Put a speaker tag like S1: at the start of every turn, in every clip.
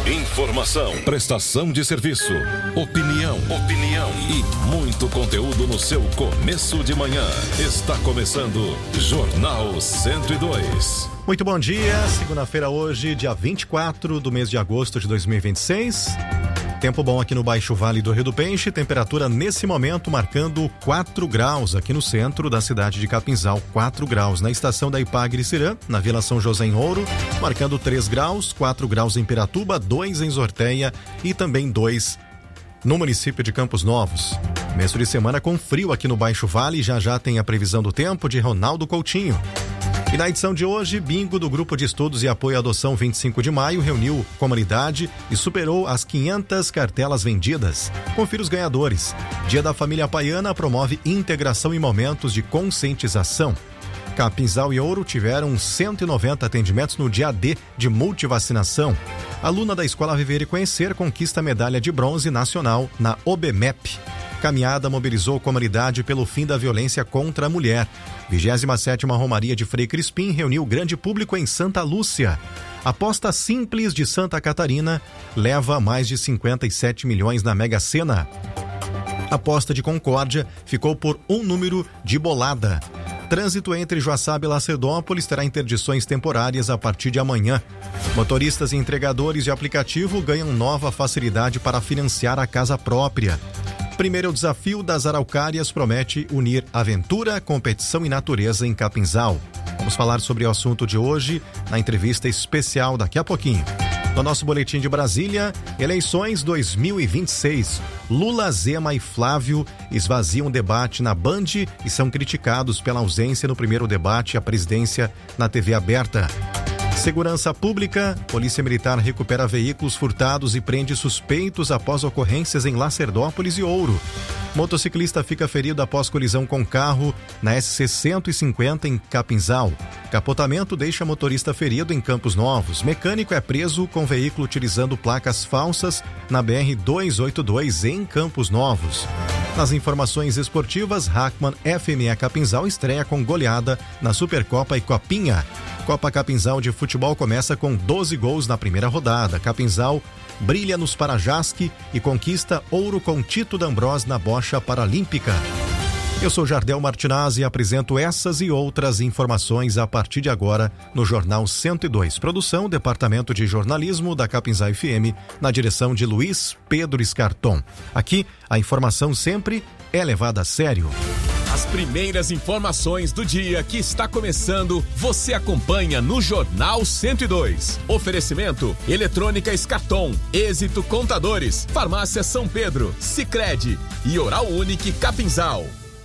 S1: Informação, prestação de serviço, opinião e muito conteúdo no seu começo de manhã. Está começando Jornal 102.
S2: Muito bom dia, segunda-feira hoje, dia 24 do mês de agosto de 2026. Tempo bom aqui no Baixo Vale do Rio do Peixe, temperatura nesse momento marcando 4 graus aqui no centro da cidade de Capinzal, 4 graus na estação da Ipagre-Cirã, na Vila São José em Ouro, marcando 3 graus, 4 graus em Piratuba, 2 em Zorteia e também 2 no município de Campos Novos. Começo de semana com frio aqui no Baixo Vale, já tem a previsão do tempo de Ronaldo Coutinho. E na edição de hoje, bingo do Grupo de Estudos e Apoio à Adoção 25 de Maio reuniu comunidade e superou as 500 cartelas vendidas. Confira os ganhadores. Dia da Família Paiana promove integração e momentos de conscientização. Capinzal e Ouro tiveram 190 atendimentos no dia D de multivacinação. Aluna da Escola Viver e Conhecer conquista medalha de bronze nacional na OBMEP. Caminhada mobilizou a comunidade pelo fim da violência contra a mulher. 27ª Romaria de Frei Crispim reuniu grande público em Santa Lúcia. Aposta simples de Santa Catarina leva mais de 57 milhões na Mega Sena. Aposta de Concórdia ficou por um número de bolada. Trânsito entre Joaçaba e Lacedópolis terá interdições temporárias a partir de amanhã. Motoristas e entregadores de aplicativo ganham nova facilidade para financiar a casa própria. Primeiro desafio das Araucárias promete unir aventura, competição e natureza em Capinzal. Vamos falar sobre o assunto de hoje na entrevista especial daqui a pouquinho. No nosso boletim de Brasília, eleições 2026. Lula, Zema e Flávio esvaziam o debate na Band e são criticados pela ausência no primeiro debate à presidência na TV aberta. Segurança Pública, Polícia Militar recupera veículos furtados e prende suspeitos após ocorrências em Lacerdópolis e Ouro. Motociclista fica ferido após colisão com carro na SC 150 em Capinzal. Capotamento deixa motorista ferido em Campos Novos. Mecânico é preso com veículo utilizando placas falsas na BR 282 em Campos Novos. Nas informações esportivas, Hackman FME Capinzal estreia com goleada na Supercopa e Copinha. Copa Capinzal de futebol começa com 12 gols na primeira rodada. Capinzal brilha nos Parajasque e conquista ouro com Tito D'Ambros na bocha paralímpica. Eu sou Jardel Martinazzi e apresento essas e outras informações a partir de agora no Jornal 102. Produção, Departamento de Jornalismo da Capinzal FM, na direção de Luiz Pedro Escarton. Aqui, a informação sempre é levada a sério.
S3: As primeiras informações do dia que está começando, você acompanha no Jornal 102. Oferecimento: Eletrônica Escarton, Êxito Contadores, Farmácia São Pedro, Sicredi e Oral Unique Capinzal.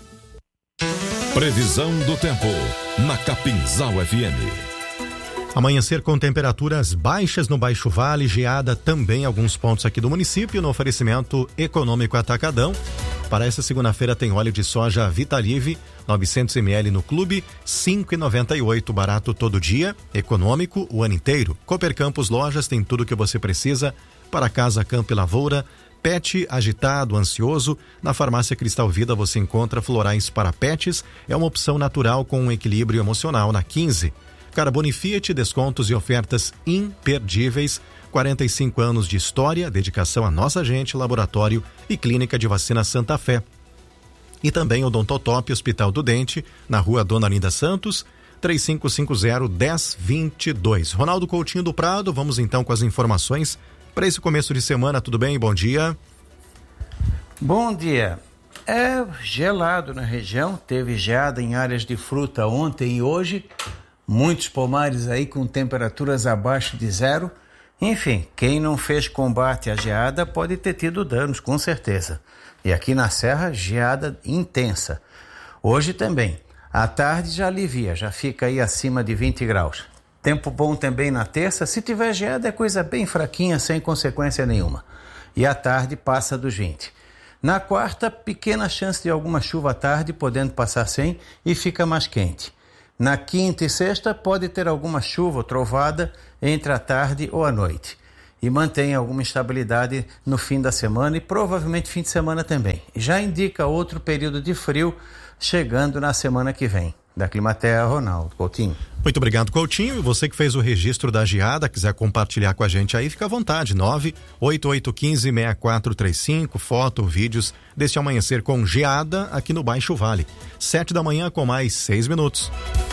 S1: Previsão do tempo na Capinzal FM.
S2: Amanhecer com temperaturas baixas no Baixo Vale, geada também em alguns pontos aqui do município, no oferecimento Econômico Atacadão. Para essa segunda-feira tem óleo de soja Vitalive, 900 ml no clube, R$ 5,98, barato todo dia, econômico o ano inteiro. Cooper Campos Lojas tem tudo o que você precisa para casa, campo e lavoura. Pet agitado, ansioso, na Farmácia Cristal Vida você encontra florais para pets, é uma opção natural com um equilíbrio emocional na 15. Carbone Fiat, descontos e ofertas imperdíveis, 45 anos de história, dedicação à nossa gente, laboratório e clínica de vacina Santa Fé. E também Odontotop, Hospital do Dente, na rua Dona Linda Santos, 3550-1022. Ronaldo Coutinho do Prado, vamos então com as informações para esse começo de semana. Tudo bem? Bom dia.
S4: Bom dia. É gelado na região, teve geada em áreas de fruta ontem e hoje, muitos pomares aí com temperaturas abaixo de zero. Enfim, quem não fez combate à geada pode ter tido danos, com certeza. E aqui na Serra, geada intensa. Hoje também. À tarde já alivia, já fica aí acima de 20 graus. Tempo bom também na terça. Se tiver geada é coisa bem fraquinha, sem consequência nenhuma. E à tarde passa dos 20. Na quarta, pequena chance de alguma chuva à tarde, podendo passar sem, e fica mais quente. Na quinta e sexta pode ter alguma chuva ou trovada entre a tarde ou a noite. E mantém alguma instabilidade no fim da semana e provavelmente fim de semana também. Já indica outro período de frio chegando na semana que vem. Da Climaterra, Ronaldo Coutinho.
S2: Muito obrigado, Coutinho. E você que fez o registro da geada, quiser compartilhar com a gente aí, fica à vontade. 98815-6435, foto, vídeos deste amanhecer com geada aqui no Baixo Vale. 7 da manhã com mais 6 minutos.